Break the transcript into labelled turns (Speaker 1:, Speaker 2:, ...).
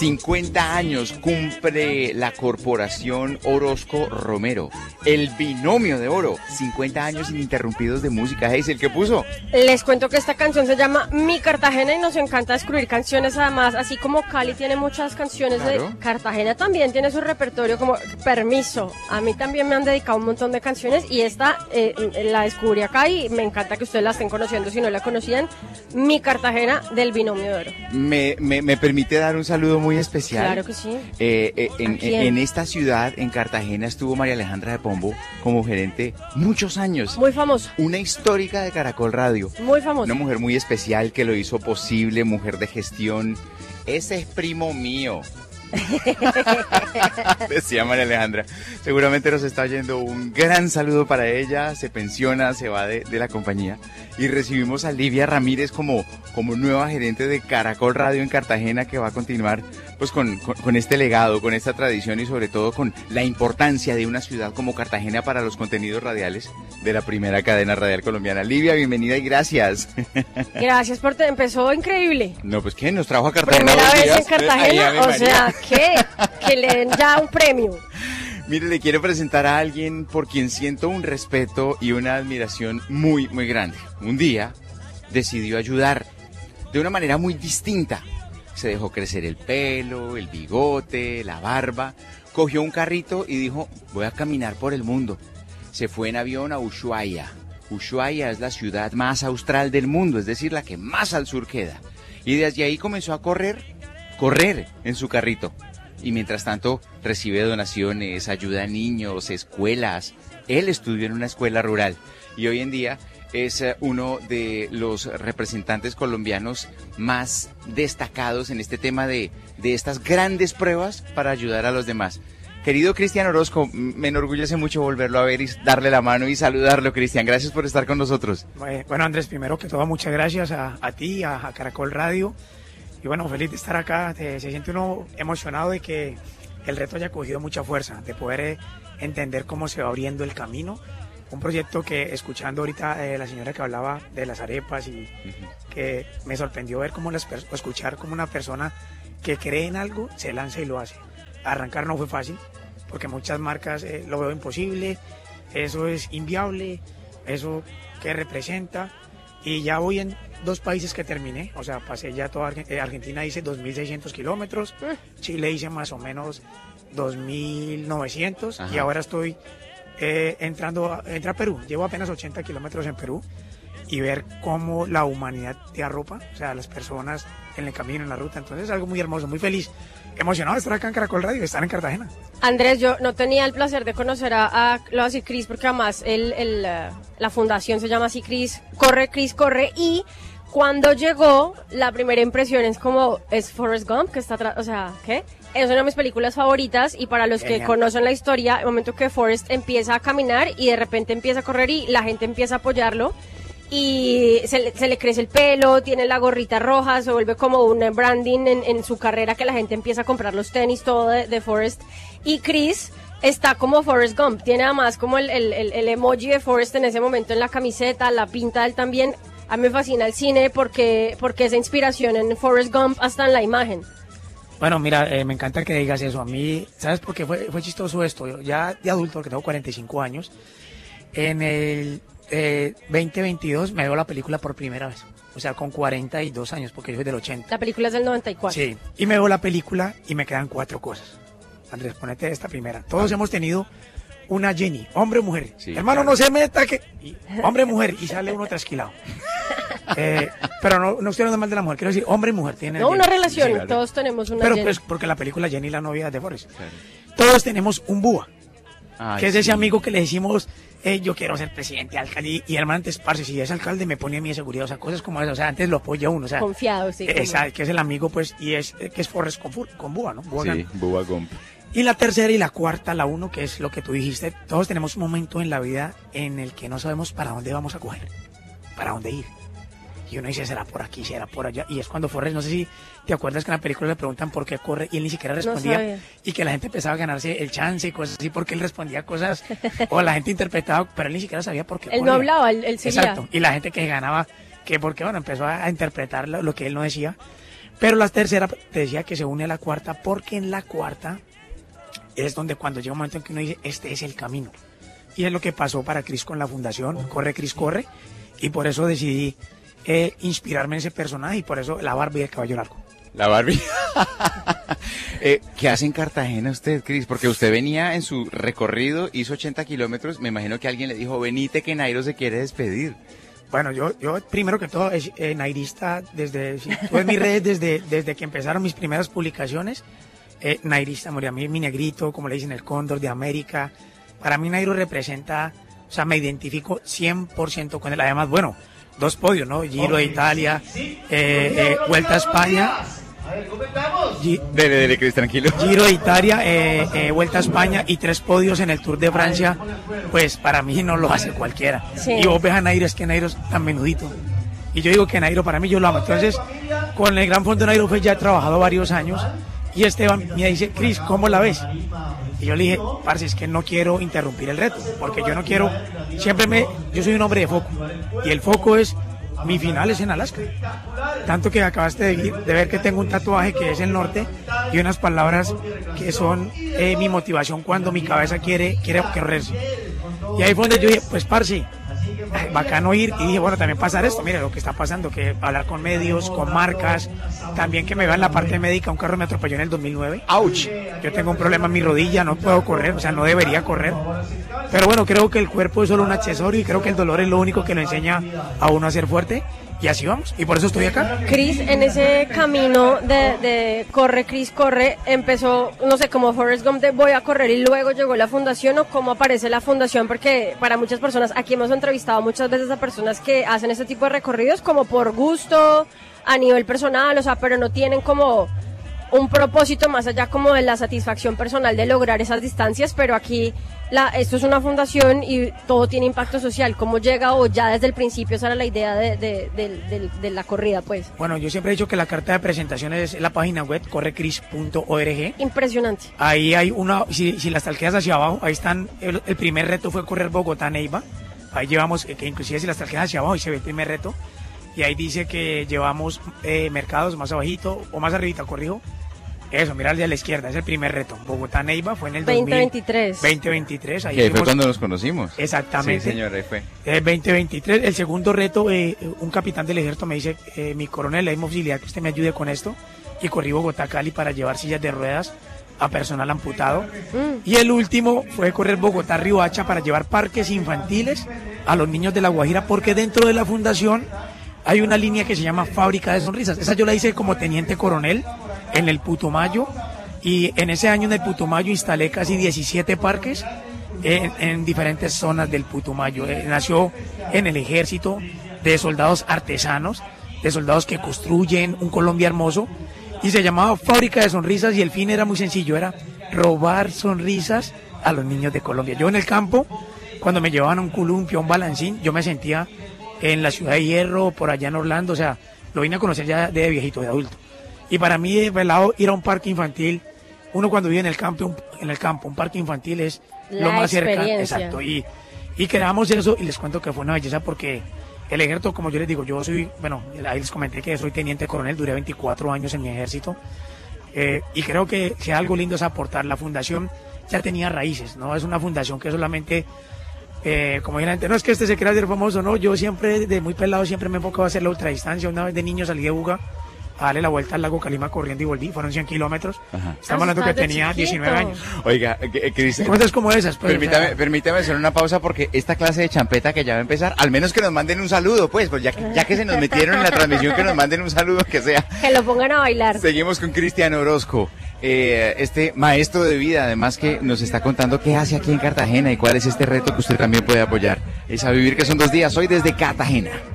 Speaker 1: 50 años cumple la corporación Orozco Romero, el binomio de oro. 50 años ininterrumpidos de música. ¿El que puso?
Speaker 2: Les cuento que esta canción se llama Mi Cartagena y nos encanta descubrir canciones, además, así como Cali tiene muchas canciones, claro, de Cartagena también tiene su repertorio, como Permiso. A mí también me han dedicado un montón de canciones y esta la descubrí acá y me encanta que ustedes la estén conociendo si no la conocían. Mi Cartagena del binomio de oro.
Speaker 1: Me permite dar un saludo muy especial.
Speaker 2: Claro que sí.
Speaker 1: En esta ciudad, en Cartagena, estuvo María Alejandra de Pombo como gerente muchos años.
Speaker 2: Muy famoso.
Speaker 1: Una histórica de Caracol Radio.
Speaker 2: Muy famoso.
Speaker 1: Una mujer muy especial que lo hizo posible, mujer de gestión. Ese es primo mío. Decía María Alejandra. Seguramente nos está yendo un gran saludo para ella. Se pensiona, se va de la compañía. Y recibimos a Livia Ramírez como nueva gerente de Caracol Radio en Cartagena, que va a continuar pues con este legado, con esta tradición y sobre todo con la importancia de una ciudad como Cartagena para los contenidos radiales de la primera cadena radial colombiana. Livia, bienvenida y gracias.
Speaker 2: Gracias por empezó increíble.
Speaker 1: No, pues ¿qué? Nos trajo a Cartagena.
Speaker 2: Primera vez en Cartagena, o sea, que le den ya un premio.
Speaker 1: Mire, le quiero presentar a alguien por quien siento un respeto y una admiración muy, muy grande. Un día decidió ayudar de una manera muy distinta. Se dejó crecer el pelo, el bigote, la barba, cogió un carrito y dijo, voy a caminar por el mundo. Se fue en avión a Ushuaia. Ushuaia es la ciudad más austral del mundo, es decir, la que más al sur queda. Y desde ahí comenzó a correr en su carrito. Y mientras tanto recibe donaciones, ayuda a niños, escuelas. Él estudió en una escuela rural y hoy en día es uno de los representantes colombianos más destacados en este tema de estas grandes pruebas para ayudar a los demás. Querido Cristian Orozco, me enorgullece mucho volverlo a ver y darle la mano y saludarlo, Cristian. Gracias por estar con nosotros.
Speaker 3: Bueno, Andrés, primero que todo, muchas gracias a ti, a Caracol Radio. Y bueno, feliz de estar acá. Se siente uno emocionado de que el reto haya cogido mucha fuerza, de poder entender cómo se va abriendo el camino. Un proyecto que, escuchando ahorita la señora que hablaba de las arepas y que me sorprendió ver cómo escuchar como una persona que cree en algo se lanza y lo hace. Arrancar no fue fácil, porque muchas marcas lo veo imposible, eso es inviable, eso que representa. Y ya voy en 2 países que terminé, o sea, pasé ya toda Argentina, hice 2.600 kilómetros, Chile hice más o menos 2.900 y ahora estoy entrando a Perú. Llevo apenas 80 kilómetros en Perú y ver cómo la humanidad te arropa, o sea, las personas en el camino, en la ruta. Entonces es algo muy hermoso, muy feliz, emocionado de estar acá en Caracol Radio, de estar en Cartagena.
Speaker 2: Andrés, yo no tenía el placer de conocer lo así Cris, porque además la fundación se llama así Cris Corre, y cuando llegó, la primera impresión es Forrest Gump, que está atrás, o sea, ¿qué? Es una de mis películas favoritas y para los que conocen la historia, el momento que Forrest empieza a caminar y de repente empieza a correr y la gente empieza a apoyarlo y se le crece el pelo, tiene la gorrita roja, se vuelve como un branding en su carrera que la gente empieza a comprar los tenis, todo de Forrest. Y Cris está como Forrest Gump, tiene además como el emoji de Forrest en ese momento en la camiseta, la pinta él también. A mí me fascina el cine porque esa inspiración en Forrest Gump hasta en la imagen.
Speaker 3: Bueno, mira, me encanta que digas eso. A mí, ¿sabes por qué fue chistoso esto? Yo ya de adulto, porque tengo 45 años, en el 2022 me veo la película por primera vez. O sea, con 42 años, porque yo soy del 80.
Speaker 2: La película es del 94.
Speaker 3: Sí, y me veo la película y me quedan 4 cosas. Andrés, ponete esta primera. Todos hemos tenido una Jenny, hombre o mujer. Sí, hermano, claro. No se meta que... hombre, mujer, y sale uno trasquilado. Pero no estoy hablando mal de la mujer, quiero decir, hombre y mujer tienen...
Speaker 2: No, una relación, sí, claro. Todos tenemos una
Speaker 3: Jenny.
Speaker 2: Pero
Speaker 3: pues porque la película Jenny, la novia de Forrest. Claro. Todos tenemos un búa, que es ese amigo que le decimos, yo quiero ser presidente, alcalde, y hermano, antes, parce, si es alcalde me pone a mí de seguridad, o sea, cosas como esas, o sea, antes lo apoya uno, o sea...
Speaker 2: Confiado, sí.
Speaker 3: Que es el amigo, pues, y que es Forrest con búa, ¿no? Búa,
Speaker 1: sí, búa Gump.
Speaker 3: Y la tercera y la cuarta, la 1, que es lo que tú dijiste, todos tenemos un momento en la vida en el que no sabemos para dónde vamos a coger, para dónde ir. Y uno dice, será por aquí, será por allá. Y es cuando Forrest, no sé si te acuerdas que en la película le preguntan por qué corre y él ni siquiera respondía. No, y que la gente empezaba a ganarse el chance y cosas así porque él respondía cosas, o la gente interpretaba, pero él ni siquiera sabía por qué corría.
Speaker 2: Él no hablaba, él seguía.
Speaker 3: Exacto. Y la gente que ganaba, que porque bueno, empezó a interpretar lo que él no decía. Pero la tercera te decía que se une a la cuarta, porque en la cuarta es donde cuando llega un momento en que uno dice, este es el camino. Y es lo que pasó para Cris con la fundación, Corre Cris Corre, y por eso decidí inspirarme en ese personaje, y por eso la Barbie del caballo largo.
Speaker 1: La Barbie. ¿Qué hace en Cartagena usted, Cris? Porque usted venía en su recorrido, hizo 80 kilómetros, me imagino que alguien le dijo, venite que Nairo se quiere despedir.
Speaker 3: Bueno, yo primero que todo, nairista, tuve mis redes desde que empezaron mis primeras publicaciones, nairista, moría a mí, mi negrito, como le dicen, el cóndor de América. Para mí Nairo representa, o sea, me identifico 100% con él. Además, bueno, 2 podios, ¿no? Giro de Italia, Vuelta a España.
Speaker 1: Dele, Cris, tranquilo.
Speaker 3: Giro de Italia, Vuelta a España y 3 podios en el Tour de Francia. Pues para mí no lo hace cualquiera.
Speaker 2: Sí.
Speaker 3: Y vos ves a Nairo, es que Nairo es tan menudito. Y yo digo que Nairo, para mí, yo lo amo. Entonces, con el Gran Fondo Nairo pues ya he trabajado varios años. Y Esteban me dice, Cris, ¿cómo la ves? Y yo le dije, parce, es que no quiero interrumpir el reto, porque yo no quiero, yo soy un hombre de foco, y el foco es, mi final es en Alaska. Tanto que acabaste de ver que tengo un tatuaje que es el norte, y unas palabras que son mi motivación cuando mi cabeza quiere correrse. Y ahí fue donde yo dije, pues parce, bacano ir, y dije, bueno, también pasar esto, mire lo que está pasando, que hablar con medios, con marcas, también que me vean la parte médica. Un carro me atropelló en el 2009, ¡ouch! Yo tengo un problema en mi rodilla, no puedo correr, o sea, no debería correr, pero bueno, creo que el cuerpo es solo un accesorio, y creo que el dolor es lo único que lo enseña a uno a ser fuerte, y así vamos, y por eso estoy acá.
Speaker 2: Cris, en ese camino de Corre Cris Corre, empezó, no sé, como Forrest Gump de voy a correr, y luego llegó la fundación, o cómo aparece la fundación, porque para muchas personas, aquí hemos entrevistado muchas veces a personas que hacen este tipo de recorridos como por gusto, a nivel personal, o sea, pero no tienen como un propósito más allá como de la satisfacción personal de lograr esas distancias, pero aquí esto es una fundación y todo tiene impacto social. ¿Cómo llega, o ya desde el principio esa era la idea de la corrida, pues?
Speaker 3: Bueno, yo siempre he dicho que la carta de presentación es la página web correcris.org.
Speaker 2: Impresionante.
Speaker 3: Ahí hay si las talqueas hacia abajo, ahí están, el primer reto fue correr Bogotá-Neiva. Ahí llevamos, que inclusive si las talqueas hacia abajo, ahí se ve el primer reto. Y ahí dice que llevamos mercados más abajito, o más arribita, corrijo. Eso, mira hacia la izquierda, es el primer reto. Bogotá-Neiva fue en el
Speaker 2: 2023.
Speaker 3: 2023. Ahí
Speaker 1: que fue cuando nos conocimos.
Speaker 3: Exactamente.
Speaker 1: Sí, señor, ahí fue.
Speaker 3: 2023. El segundo reto, un capitán del ejército me dice, mi coronel, hay posibilidad que usted me ayude con esto. Y corrí Bogotá-Cali para llevar sillas de ruedas a personal amputado. Y el último fue correr Bogotá-Riohacha para llevar parques infantiles a los niños de La Guajira, porque dentro de la fundación hay una línea que se llama Fábrica de Sonrisas. Esa yo la hice como teniente coronel en el Putumayo, y en ese año en el Putumayo instalé casi 17 parques en diferentes zonas del Putumayo. Nació en el ejército, de soldados artesanos, de soldados que construyen un Colombia hermoso, y se llamaba Fábrica de Sonrisas, y el fin era muy sencillo, era robar sonrisas a los niños de Colombia. Yo en el campo, cuando me llevaban a un columpio, a un balancín, yo me sentía en la Ciudad de Hierro, por allá en Orlando, o sea, lo vine a conocer ya de viejito, de adulto. Y para mí, ir a un parque infantil, uno cuando vive en el campo, un parque infantil es lo más cerca. Exacto. Y creamos eso, y les cuento que fue una belleza, porque el ejército, como yo les digo, yo soy, bueno, ahí les comenté que soy teniente coronel, duré 24 años en mi ejército, y creo que si algo lindo es aportar. La fundación ya tenía raíces, no es una fundación que solamente, como dice la gente, no es que este se quiera hacer famoso, no, yo siempre, de muy pelado, siempre me he enfocado a hacer la ultradistancia. Una vez de niño salí de Buga a darle la vuelta al lago Calima corriendo y volví, fueron 100 kilómetros. Ajá. Estamos hablando que tenía 19 años.
Speaker 1: Oiga, Cris,
Speaker 3: cosas como esas, pues,
Speaker 1: permítame hacer una pausa, porque esta clase de champeta que ya va a empezar, al menos que nos manden un saludo, pues ya que se nos metieron en la transmisión, que nos manden un saludo, que sea.
Speaker 2: Que lo pongan a bailar.
Speaker 1: Seguimos con Cristian Orozco, este maestro de vida, además, que nos está contando qué hace aquí en Cartagena y cuál es este reto que usted también puede apoyar. Es a vivir, que son 2 días, hoy desde Cartagena.